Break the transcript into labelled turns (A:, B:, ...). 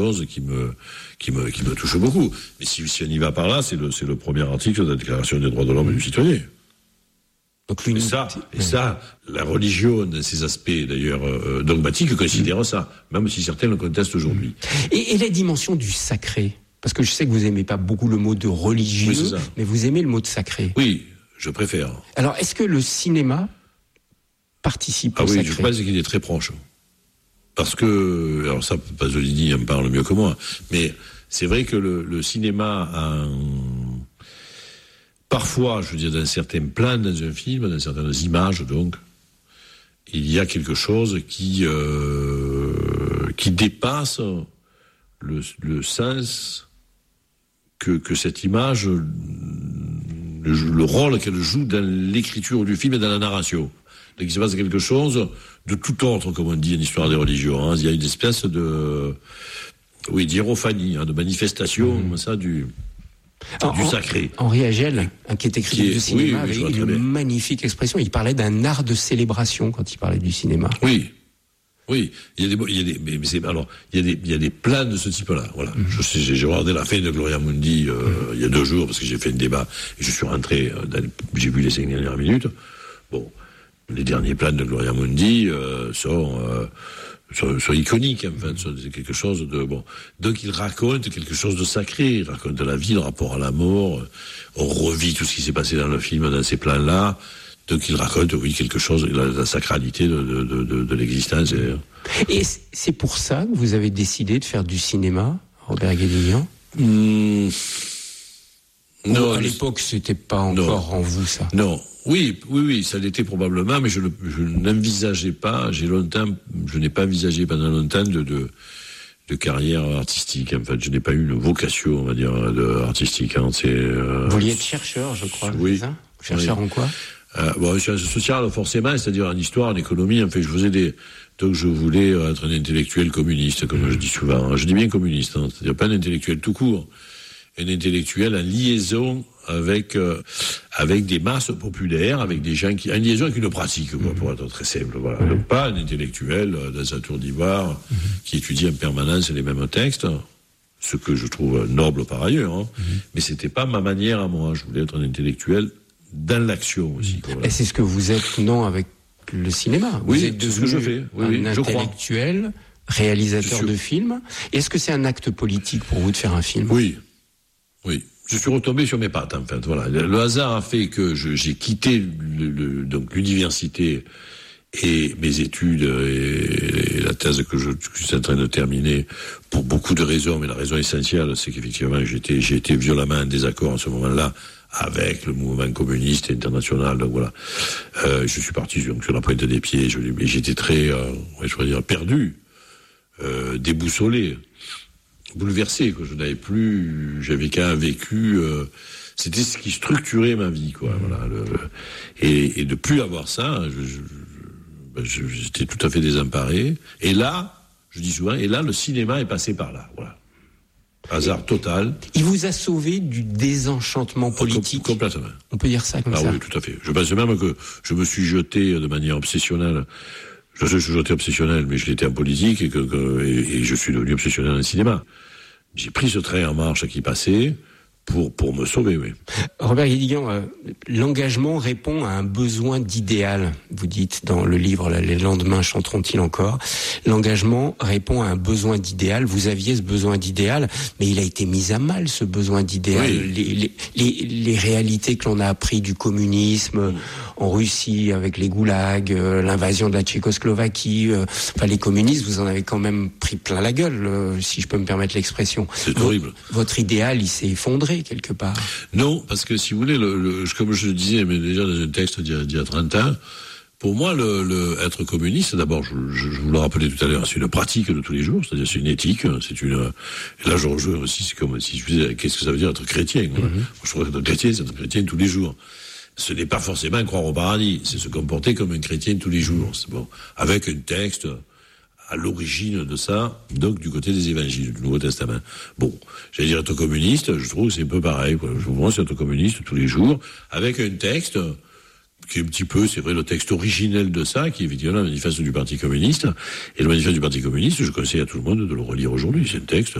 A: chose qui me touche beaucoup. Mais si on y va par là, c'est le premier article de la Déclaration des droits de l'homme et du citoyen. Donc et ça, la religion, dans ses aspects d'ailleurs dogmatiques, considère ça, même si certains le contestent aujourd'hui.
B: Et la dimension du sacré, parce que je sais que vous n'aimez pas beaucoup le mot de religieux, mais vous aimez le mot de sacré.
A: Oui, je préfère.
B: Alors, est-ce que le cinéma participe au sacré ?
A: Je pense qu'il est très proche. Parce que, alors ça, Pasolini en parle mieux que moi, mais c'est vrai que le cinéma a parfois, je veux dire, dans certains plans dans un film, dans certaines images, donc, il y a quelque chose qui dépasse le sens que cette image, le rôle qu'elle joue dans l'écriture du film et dans la narration. Donc il se passe quelque chose de tout autre, comme on dit en histoire des religions. Il y a une espèce d'hiérophanie, de manifestation, comme ça, du sacré.
B: Henri Agel, qui est critique du cinéma, avait une magnifique expression. Il parlait d'un art de célébration quand il parlait du cinéma.
A: Oui, il y a des plans de ce type-là. Voilà. J'ai regardé la fin de Gloria Mundi il y a 2 jours parce que j'ai fait un débat et je suis rentré. J'ai vu les 5 dernières minutes. Bon, les derniers plans de Gloria Mundi sont iconiques. Enfin, c'est quelque chose de bon. Donc il raconte quelque chose de sacré. Il raconte la vie, le rapport à la mort. On revit tout ce qui s'est passé dans le film, dans ces plans-là. Donc il raconte, quelque chose, la sacralité de l'existence.
B: Et c'est pour ça que vous avez décidé de faire du cinéma, Robert Guédiguian ? Non. À l'époque, c'était pas encore en vous, ça.
A: Non. Oui, ça l'était probablement, mais je n'envisageais pas, je n'ai pas envisagé pendant longtemps de carrière artistique. En fait, je n'ai pas eu une vocation, on va dire, artistique.
B: Vous vouliez être chercheur, je crois, c'est ça ? Chercheur en quoi ?
A: Sciences sociales, forcément, c'est-à-dire en histoire, en économie, en fait, donc je voulais être un intellectuel communiste, comme je dis souvent. Je dis bien communiste, c'est-à-dire pas un intellectuel tout court, un intellectuel en liaison avec des masses populaires, avec des gens en liaison avec une pratique, pour être très simple, voilà. Donc pas un intellectuel dans sa tour d'ivoire, qui étudie en permanence les mêmes textes, ce que je trouve noble par ailleurs, mais c'était pas ma manière à moi. Je voulais être un intellectuel dans l'action aussi.
B: Et c'est ce que vous êtes, avec le cinéma. Vous êtes
A: c'est ce que je fais.
B: Un intellectuel, réalisateur de films. Est-ce que c'est un acte politique pour vous de faire un film ?
A: Oui. Je suis retombé sur mes pattes, en fait. Voilà. Le hasard a fait que j'ai quitté donc l'université et mes études et la thèse que je suis en train de terminer pour beaucoup de raisons, mais la raison essentielle, c'est qu'effectivement, j'ai été violemment en désaccord à ce moment-là avec le mouvement communiste international. Donc voilà, je suis parti sur la pointe des pieds. J'étais très, perdu, déboussolé, bouleversé. Je n'avais plus, j'avais qu'un vécu. C'était ce qui structurait ma vie, quoi. Voilà. Et de plus avoir ça, j'étais tout à fait désemparé. Et là, je dis souvent, le cinéma est passé par là. Voilà. Hasard total.
B: Il vous a sauvé du désenchantement politique.
A: Complètement.
B: On peut dire ça comme ça.
A: Ah oui, tout à fait. Je pense même que je me suis jeté de manière obsessionnelle. Je suis jeté obsessionnel, mais je l'étais en politique et je suis devenu obsessionnel en cinéma. J'ai pris ce train en marche qui passait pour me sauver, oui.
B: Robert Guédiguian, l'engagement répond à un besoin d'idéal. Vous dites dans le livre, les lendemains chanteront-ils encore. L'engagement répond à un besoin d'idéal. Vous aviez ce besoin d'idéal, mais il a été mis à mal, ce besoin d'idéal. Oui. Les réalités que l'on a appris du communisme en Russie avec les goulags, l'invasion de la Tchécoslovaquie, les communistes, vous en avez quand même pris plein la gueule, si je peux me permettre l'expression.
A: C'est horrible.
B: Votre idéal, il s'est effondré quelque part.
A: Non, parce que si vous voulez, comme je le disais, mais déjà dans un texte d'il y a 30 ans, pour moi, être communiste, d'abord, je vous l'ai rappelé tout à l'heure, c'est une pratique de tous les jours, c'est-à-dire c'est une éthique, et là je rejoins aussi, c'est comme si je disais, qu'est-ce que ça veut dire être chrétien, quoi. Moi, je trouve qu'être chrétien, c'est être chrétien tous les jours. Ce n'est pas forcément croire au paradis, c'est se comporter comme un chrétien tous les jours. C'est bon, avec un texte à l'origine de ça, donc du côté des évangiles, du Nouveau Testament. Bon, j'allais dire être communiste, je trouve que c'est un peu pareil, quoi. Je pense être communiste tous les jours, avec un texte qui est un petit peu, c'est vrai, le texte originel de ça, qui est évidemment le manifeste du Parti communiste. Et le manifeste du Parti communiste, je conseille à tout le monde de le relire aujourd'hui. C'est un texte